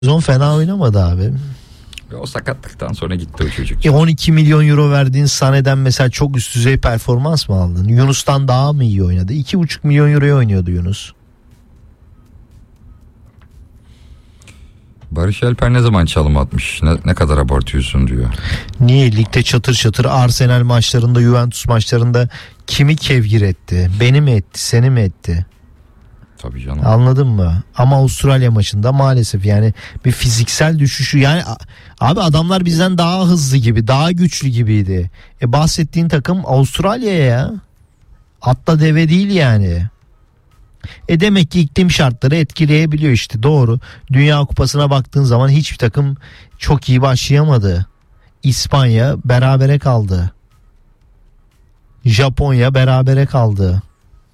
Sezon fena oynamadı abi. O sakatlıktan sonra gitti o çocuk. 12 milyon euro verdiğin Sané'den mesela çok üst düzey performans mı aldın? Yunus'tan daha mı iyi oynadı? 2,5 milyon euroya oynuyordu Yunus. Barış Alper ne zaman çalım atmış? Ne kadar abartıyorsun diyor. Niye ligde çatır çatır Arsenal maçlarında, Juventus maçlarında kimi kevgir etti? Beni mi etti, seni mi etti? Tabii canım. Anladın mı? Ama Avustralya maçında maalesef yani bir fiziksel düşüşü, yani abi adamlar bizden daha hızlı gibi, daha güçlü gibiydi. Bahsettiğin takım Avustralya'ya ya. Atla deve değil yani. Demek ki iklim şartları etkileyebiliyor işte, doğru. Dünya Kupası'na baktığın zaman hiçbir takım çok iyi başlayamadı. İspanya berabere kaldı. Japonya berabere kaldı.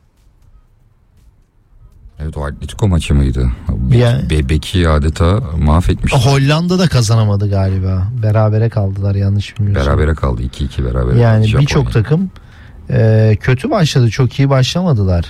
Evet, o Atletico maçı mıydı? Beki adeta mahvetmiş. Hollanda da kazanamadı galiba. Berabere kaldılar yanlış bilmiyorsam. Berabere kaldı, 2-2 berabere. Yani birçok takım kötü başladı, çok iyi başlamadılar.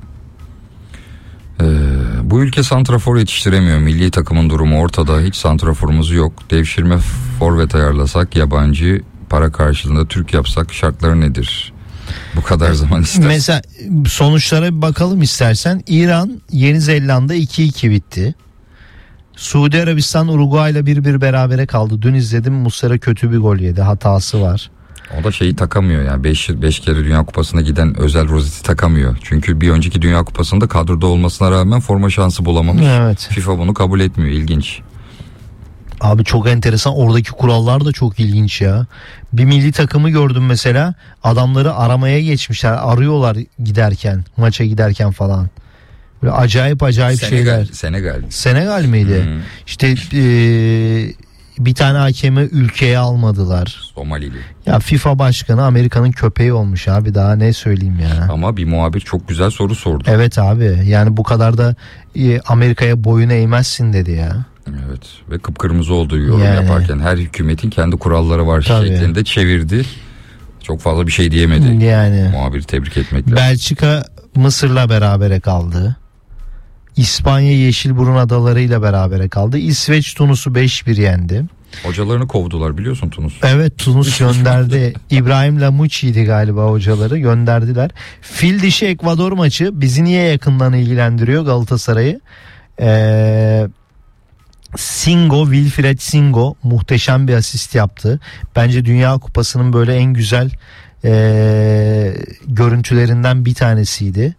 Bu ülke santrafor yetiştiremiyor. Milli takımın durumu ortada. Hiç santraforumuz yok. Devşirme forvet ayarlasak, yabancı para karşılığında Türk yapsak şartları nedir? Bu kadar zaman ister. Mesela sonuçlara bir bakalım istersen. İran Yeni Zelanda 2-2 bitti. Suudi Arabistan Uruguay'la 1-1 berabere kaldı. Dün izledim, Muslera kötü bir gol yedi, hatası var. O da şeyi takamıyor yani 5 kere Dünya Kupası'na giden özel rozeti takamıyor. Çünkü bir önceki Dünya Kupası'nda kadroda olmasına rağmen forma şansı bulamamış. Evet. FIFA bunu kabul etmiyor, ilginç. Abi çok enteresan, oradaki kurallar da çok ilginç ya. Bir milli takımı gördüm mesela, adamları aramaya geçmişler, arıyorlar giderken, maça giderken falan. Böyle acayip şeyler. Senegal miydi? İşte bir tane hakemi ülkeye almadılar. Somalili. Ya FIFA başkanı Amerika'nın köpeği olmuş abi, daha ne söyleyeyim ya. Ama bir muhabir çok güzel soru sordu. Evet abi, yani bu kadar da Amerika'ya boyun eğmezsin dedi ya. Evet, ve kıpkırmızı olduğu yorum yaparken her hükümetin kendi kuralları var şeklinde çevirdi. Çok fazla bir şey diyemedi. Yani. Muhabiri tebrik etmek lazım. Belçika Mısır'la berabere kaldı. İspanya Yeşilburun Adaları'yla berabere kaldı. İsveç Tunus'u 5-1 yendi. Hocalarını kovdular biliyorsun Tunus. Evet, Tunus gönderdi. İbrahim Lamucci'ydi galiba hocaları, gönderdiler. Fil dişi Ekvador maçı bizi niye yakından ilgilendiriyor, Galatasaray'ı? Wilfried Singo muhteşem bir asist yaptı. Bence Dünya Kupası'nın böyle en güzel görüntülerinden bir tanesiydi.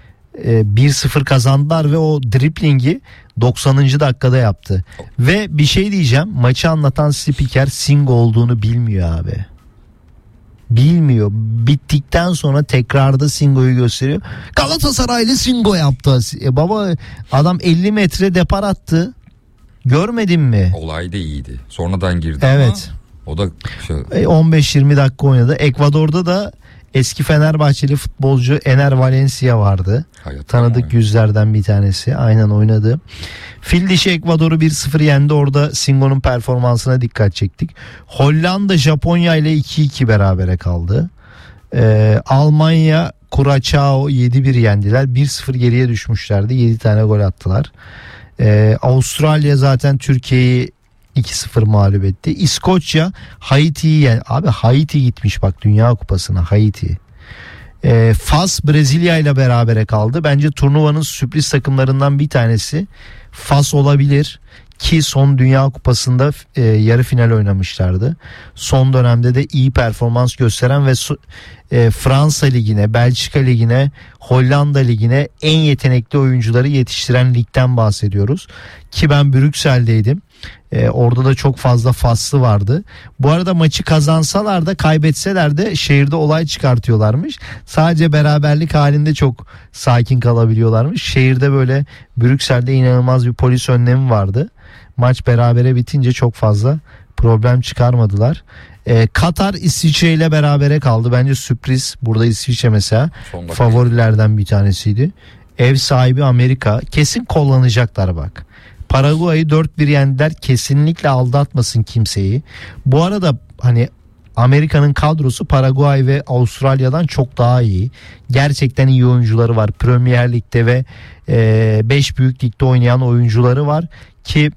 1-0 kazandılar ve o driblingi 90. dakikada yaptı. Ve bir şey diyeceğim, maçı anlatan spiker Singo olduğunu bilmiyor abi. Bilmiyor. Bittikten sonra tekrarda Singo'yu gösteriyor. Galatasaraylı Singo yaptı. Baba, adam 50 metre depar attı. Görmedin mi? Olay da iyiydi. Sonradan girdi evet. Ama o da 15-20 dakika oynadı. Ekvador'da da eski Fenerbahçeli futbolcu Ener Valencia vardı. Tanıdık yüzlerden bir tanesi. Aynen oynadı. Fil dişi Ekvador'u 1-0 yendi. Orada Singo'nun performansına dikkat çektik. Hollanda Japonya ile 2-2 berabere kaldı. Almanya Curaçao 7-1 yendiler. 1-0 geriye düşmüşlerdi. 7 tane gol attılar. Avustralya zaten Türkiye'yi 2-0 mağlup etti. İskoçya Haiti'yi abi Haiti gitmiş bak Dünya Kupası'na, Haiti. Fas Brezilya ile berabere kaldı. Bence turnuvanın sürpriz takımlarından bir tanesi Fas olabilir ki son Dünya Kupası'nda yarı final oynamışlardı. Son dönemde de iyi performans gösteren ve Fransa Ligi'ne, Belçika Ligi'ne, Hollanda Ligi'ne en yetenekli oyuncuları yetiştiren ligden bahsediyoruz. Ki ben Brüksel'deydim. Orada da çok fazla Faslı vardı. Bu arada maçı kazansalar da kaybetseler de şehirde olay çıkartıyorlarmış. Sadece beraberlik halinde çok sakin kalabiliyorlarmış. Şehirde böyle Brüksel'de inanılmaz bir polis önlemi vardı. Maç berabere bitince çok fazla problem çıkarmadılar. Katar İsviçre ile berabere kaldı. Bence sürpriz. Burada İsviçre mesela favorilerden bir tanesiydi. Ev sahibi Amerika. Kesin kullanacaklar bak. Paraguay'ı 4-1 yendiler. Kesinlikle aldatmasın kimseyi. Bu arada hani Amerika'nın kadrosu Paraguay ve Avustralya'dan çok daha iyi. Gerçekten iyi oyuncuları var. Premier Lig'de ve 5 büyük ligde oynayan oyuncuları var ki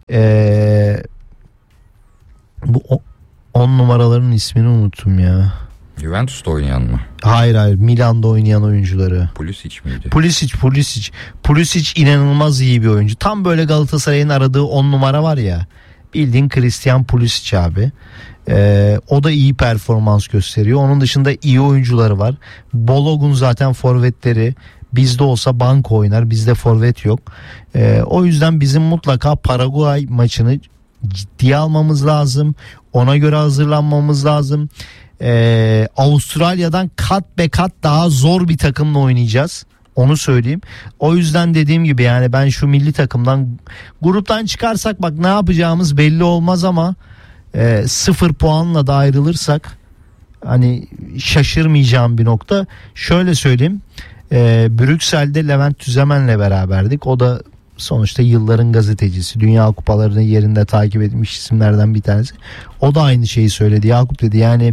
Bu 10 numaraların ismini unuttum ya. Juventus'ta oynayan mı? Hayır, Milan'da oynayan oyuncuları. Pulisic miydi? Pulisic inanılmaz iyi bir oyuncu. Tam böyle Galatasaray'ın aradığı 10 numara var ya. Bildiğin Christian Pulisic abi. O da iyi performans gösteriyor. Onun dışında iyi oyuncuları var. Balogun zaten forvetleri. Bizde olsa banko oynar. Bizde forvet yok. O yüzden bizim mutlaka Paraguay maçını ciddiye almamız lazım. Ona göre hazırlanmamız lazım. Avustralya'dan kat be kat daha zor bir takımla oynayacağız. Onu söyleyeyim. O yüzden dediğim gibi yani ben şu milli takımdan gruptan çıkarsak bak ne yapacağımız belli olmaz ama 0 puanla da ayrılırsak hani şaşırmayacağım bir nokta. Şöyle söyleyeyim. Brüksel'de Levent Tüzemen'le beraberdik. O da sonuçta yılların gazetecisi. Dünya kupalarını yerinde takip etmiş isimlerden bir tanesi. O da aynı şeyi söyledi. Yakup dedi yani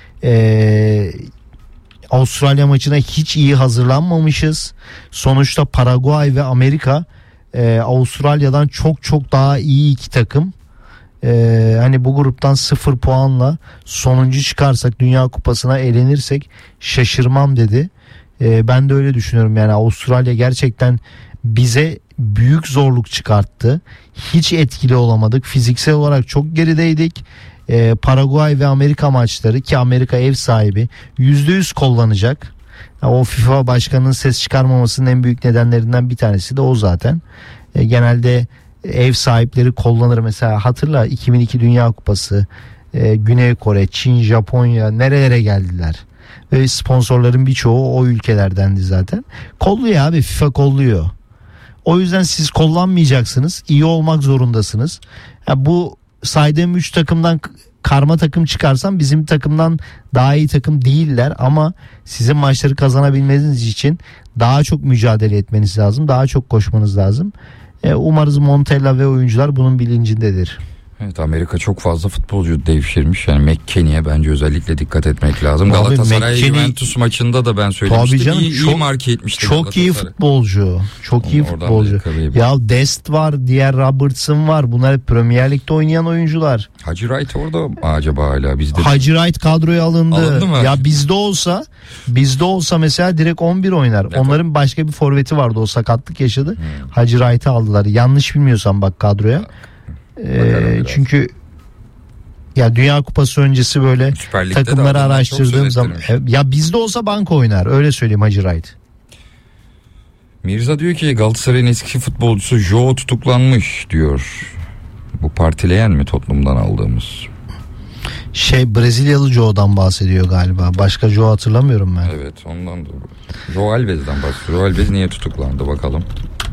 Avustralya maçına hiç iyi hazırlanmamışız. Sonuçta Paraguay ve Amerika Avustralya'dan çok çok daha iyi iki takım. Hani bu gruptan 0 puanla sonuncu çıkarsak Dünya Kupası'na elenirsek şaşırmam dedi. Ben de öyle düşünüyorum yani Avustralya gerçekten bize büyük zorluk çıkarttı. Hiç etkili olamadık. Fiziksel olarak çok gerideydik. Paraguay ve Amerika maçları ki Amerika ev sahibi %100 kullanacak. O FIFA başkanının ses çıkarmamasının en büyük nedenlerinden bir tanesi de o zaten. Genelde ev sahipleri kullanır. Mesela hatırla 2002 Dünya Kupası, Güney Kore, Çin, Japonya nerelere geldiler. Ve sponsorların birçoğu o ülkelerdendi zaten. Kolluyor abi, FIFA kolluyor. O yüzden siz kullanmayacaksınız. İyi olmak zorundasınız. Bu saydığım 3 takımdan karma takım çıkarsam bizim takımdan daha iyi takım değiller ama sizin maçları kazanabilmeniz için daha çok mücadele etmeniz lazım. Daha çok koşmanız lazım. Umarız Montella ve oyuncular bunun bilincindedir. Evet, Amerika çok fazla futbolcu devşirmiş. Yani McKennie'ye bence özellikle dikkat etmek lazım. Abi, Galatasaray Juventus maçında da ben söylemiştim. Tabii canım, iyi marke etmişti. Çok iyi futbolcu. Çok iyi futbolcu. Ya Dest var, diğer Robertson var. Bunlar hep Premier Lig'de oynayan oyuncular. Hacı Wright orada mı acaba hala bizde? Hacı Wright kadroya alındı. Alındı mı? Ya bizde olsa mesela direkt 11 oynar. Evet. Onların başka bir forveti vardı, o sakatlık yaşadı. Hacı Wright'ı aldılar. Yanlış bilmiyorsam bak kadroya. Çünkü ya Dünya Kupası öncesi böyle takımları araştırdığım zaman ya bizde olsa banko oynar, öyle söyleyeyim Hacı Wright. Mirza diyor ki Galatasaray'ın eski futbolcusu Joe tutuklanmış diyor. Bu partileyen mi Tottenham'dan aldığımız? Brezilyalı Joe'dan bahsediyor galiba. Başka Joe hatırlamıyorum ben. Evet, ondan da. Joe Alves'den bahsediyor. Joe Alves niye tutuklandı bakalım.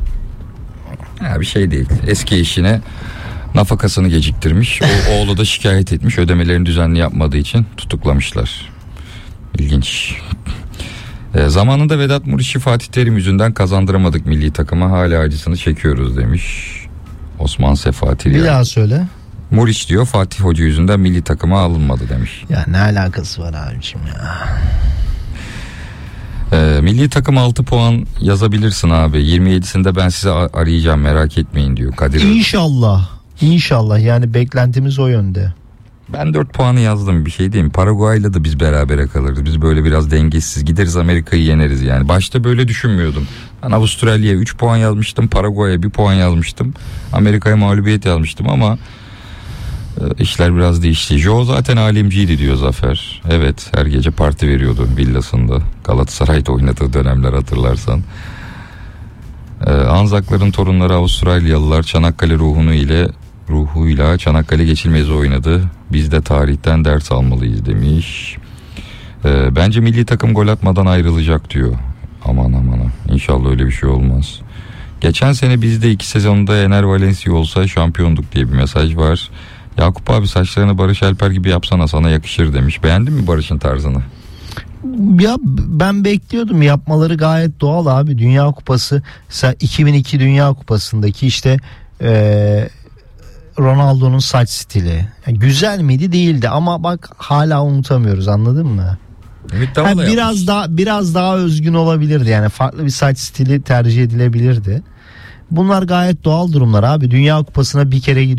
Bir şey değil. Eski eşine nafakasını geciktirmiş. O oğlu da şikayet etmiş. Ödemelerini düzenli yapmadığı için tutuklamışlar. İlginç. Zamanında Vedat Muriç'i Fatih Terim yüzünden kazandıramadık milli takıma. Hala acısını çekiyoruz demiş Osman Sefati. Bir daha söyle. Muriç diyor Fatih Hoca yüzünden milli takıma alınmadı demiş. Ya ne alakası var abiciğim ya. Milli takım 6 puan yazabilirsin abi. 27'sinde ben size arayacağım, merak etmeyin diyor Kadir. İnşallah yani beklentimiz o yönde. Ben 4 puanı yazdım, bir şey diyeyim. Paraguay'la da biz berabere kalırız. Biz böyle biraz dengesiz gideriz, Amerika'yı yeneriz yani. Başta böyle düşünmüyordum. Ben Avustralya'ya 3 puan yazmıştım. Paraguay'a 1 puan yazmıştım. Amerika'ya mağlubiyet yazmıştım ama işler biraz değişti. Joe zaten alemciydi diyor Zafer. Evet, her gece parti veriyordu villasında. Galatasaray'da oynadığı dönemler hatırlarsan. Anzakların torunları Avustralyalılar Çanakkale ruhuyla Çanakkale geçilmezi oynadı. Biz de tarihten ders almalıyız demiş. Bence milli takım gol atmadan ayrılacak diyor. Aman. İnşallah öyle bir şey olmaz. Geçen sene bizde 2 sezonda Ener Valencia olsa şampiyonduk diye bir mesaj var. Yakup abi saçlarını Barış Alper gibi yapsana, sana yakışır demiş. Beğendin mi Barış'ın tarzını? Ya ben bekliyordum, yapmaları gayet doğal abi. Dünya Kupası 2002 Dünya Kupası'ndaki işte Ronaldo'nun saç stili güzel miydi? Değildi ama bak hala unutamıyoruz, anladın mı? Biraz daha özgün olabilirdi yani, farklı bir saç stili tercih edilebilirdi. Bunlar gayet doğal durumlar abi. Dünya Kupası'na bir kere gidiyor.